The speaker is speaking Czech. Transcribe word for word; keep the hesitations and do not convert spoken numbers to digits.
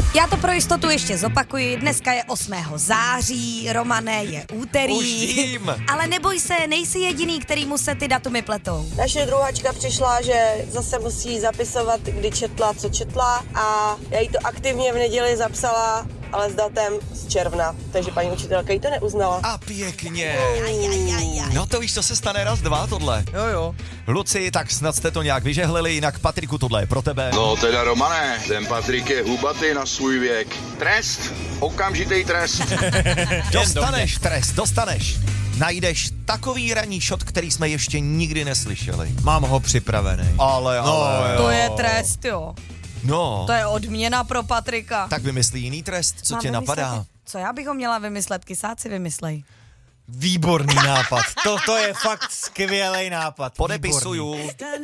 Já to pro jistotu ještě zopakuji. Dneska je osmého září, Romane, je úterý. Už vím. Ale neboj se, nejsi jediný, kterýmu se ty datumy pletou. Naše druhačka přišla, že zase musí zapisovat, kdy četla, co četla a já jí to aktivně v neděli zapsala, ale s datem z června, takže paní učitelka jí to neuznala. A pěkně. No to víš, co se stane raz, dva tohle. Jo, jo. Luci, tak snad jste to nějak vyžehlili, jinak Patriku, tohle je pro tebe. No teda Romane, ten Patrik je hubatý na svůj věk. Trest, okamžitý trest. Dostaneš trest, dostaneš. Najdeš takový ranní shot, který jsme ještě nikdy neslyšeli. Mám ho připravený. Ale, ale. To je trest, jo. No. To je odměna pro Patrika. Tak vymyslí jiný trest, co Mám tě vymyslet? napadá. Co já bych ho měla vymyslet? Kysáci vymyslej. Výborný nápad. To, to je fakt skvělej nápad. Podepisuju.